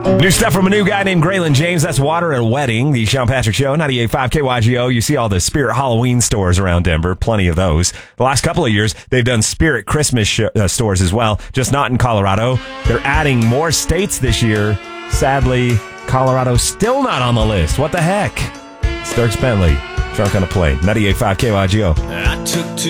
New stuff from a new guy named Graylin James. That's Water at a Wedding. The Sean Patrick Show, 98.5 KYGO. You see all the Spirit Halloween stores around Denver. Plenty of those. The last couple of years, they've done Spirit Christmas stores as well, just not in Colorado. They're adding more states this year. Sadly, Colorado's still not on the list. What the heck? It's Dirk Bentley, Drunk on a Plane, 98.5 KYGO. I took